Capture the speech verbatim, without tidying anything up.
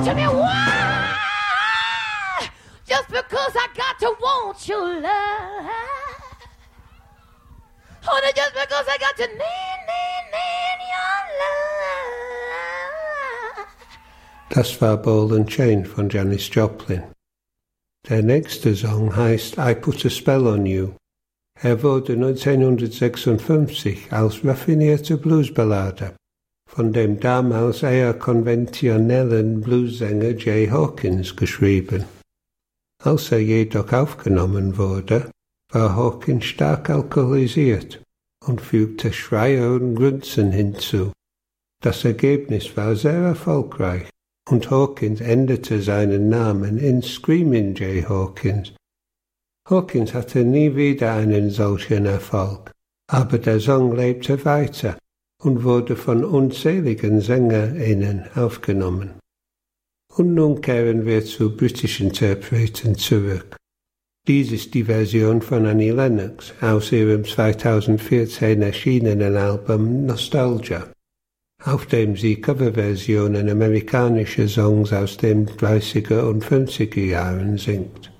to me, why? Just because I got to want your love. Honey, just because I got to need, need, need your love. Das war Ball and Chain von Janis Joplin. Der nächste Song heißt I Put a Spell on You. Er wurde neunzehnhundertsechsundfünfzig als raffinierte Bluesballade von dem damals eher konventionellen Bluessänger Jay Hawkins geschrieben. Als er jedoch aufgenommen wurde, war Hawkins stark alkoholisiert und fügte Schreie und Grunzen hinzu. Das Ergebnis war sehr erfolgreich und Hawkins änderte seinen Namen in Screamin' Jay Hawkins. Hawkins hatte nie wieder einen solchen Erfolg, aber der Song lebte weiter und wurde von unzähligen SängerInnen aufgenommen. Und nun kehren wir zu britischen Interpreten zurück. Dies ist die Version von Annie Lennox aus ihrem zweitausendvierzehn erschienenen Album Nostalgia, auf dem sie Coverversionen amerikanischer Songs aus den dreißiger und fünfziger Jahren singt.